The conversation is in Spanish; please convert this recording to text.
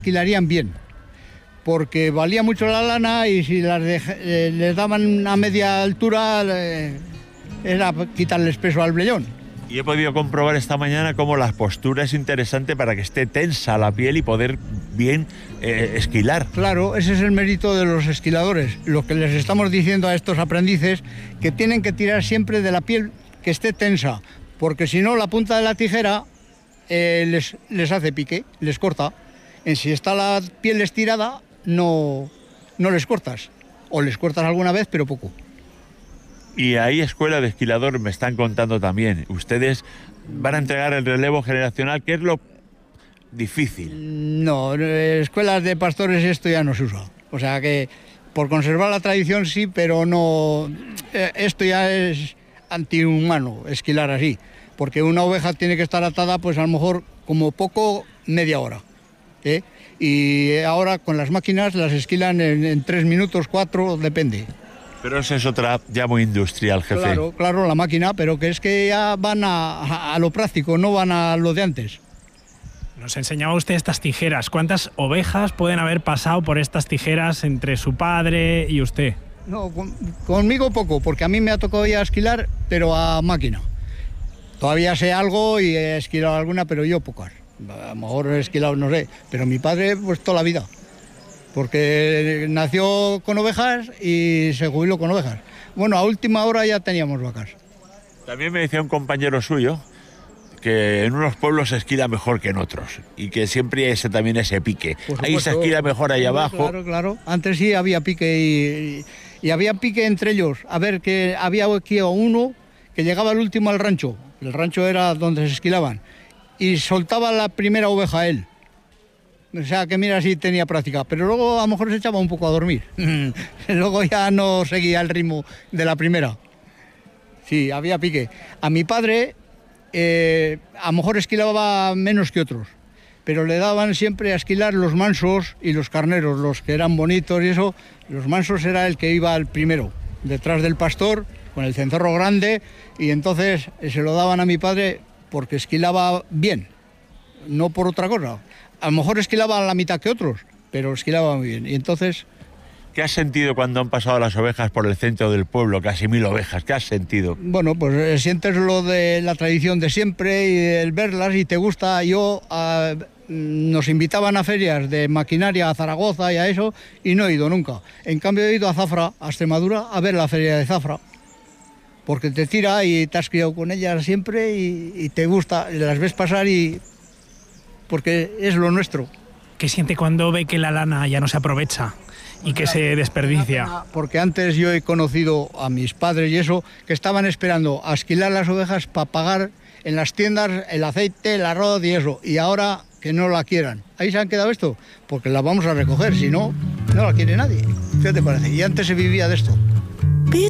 alquilarían bien, porque valía mucho la lana y si les daban a media altura era quitarles peso al vellón. Y he podido comprobar esta mañana cómo la postura es interesante para que esté tensa la piel y poder bien esquilar. Claro, ese es el mérito de los esquiladores. Lo que les estamos diciendo a estos aprendices, que tienen que tirar siempre de la piel que esté tensa, porque si no la punta de la tijera les hace pique, les corta. Si está la piel estirada, no les cortas. O les cortas alguna vez, pero poco. Y ahí escuela de esquilador me están contando también. Ustedes van a entregar el relevo generacional, que es lo difícil. No, escuelas de pastores esto ya no se usa. O sea que por conservar la tradición sí, pero no. Esto ya es antihumano, esquilar así. Porque una oveja tiene que estar atada, pues a lo mejor como poco media hora. Y ahora con las máquinas las esquilan en 3 minutos, 4, depende. Pero eso es otra ya muy industrial, jefe. Claro, la máquina, pero que es que ya van a lo práctico, no van a lo de antes. Nos enseñaba usted estas tijeras. ¿Cuántas ovejas pueden haber pasado por estas tijeras entre su padre y usted? No, conmigo poco, porque a mí me ha tocado ya esquilar, pero a máquina. Todavía sé algo y he esquilado alguna, pero yo pocas. A lo mejor he esquilado, no sé, pero mi padre pues toda la vida. Porque nació con ovejas y se jubiló con ovejas. Bueno, a última hora ya teníamos vacas. También me decía un compañero suyo que en unos pueblos se esquila mejor que en otros y que siempre hay también ese pique. Ahí se esquila mejor ahí abajo. Claro. Antes sí había pique y había pique entre ellos. A ver, que había aquí uno que llegaba al último al rancho. El rancho era donde se esquilaban. Y soltaba la primera oveja a él. O sea, que mira si tenía práctica, pero luego a lo mejor se echaba un poco a dormir. Luego ya no seguía el ritmo de la primera. Sí, había pique. A mi padre a lo mejor esquilaba menos que otros, pero le daban siempre a esquilar los mansos y los carneros, los que eran bonitos y eso. Los mansos era el que iba al primero, detrás del pastor, con el cencerro grande, y entonces se lo daban a mi padre porque esquilaba bien, no por otra cosa. A lo mejor esquilaba a la mitad que otros, pero esquilaba muy bien. Y entonces... ¿Qué has sentido cuando han pasado las ovejas por el centro del pueblo? Casi 1000 ovejas. ¿Qué has sentido? Bueno, pues sientes lo de la tradición de siempre y el verlas y te gusta. Nos invitaban a ferias de maquinaria a Zaragoza y a eso y no he ido nunca. En cambio he ido a Zafra, a Extremadura, a ver la feria de Zafra. Porque te tira y te has criado con ellas siempre y te gusta, las ves pasar y... porque es lo nuestro. ¿Qué siente cuando ve que la lana ya no se aprovecha y que se desperdicia? Porque antes yo he conocido a mis padres y eso, que estaban esperando a esquilar las ovejas para pagar en las tiendas el aceite, el arroz y eso, y ahora que no la quieran. ¿Ahí se han quedado esto? Porque la vamos a recoger, si no, no la quiere nadie. ¿Qué te parece? Y antes se vivía de esto.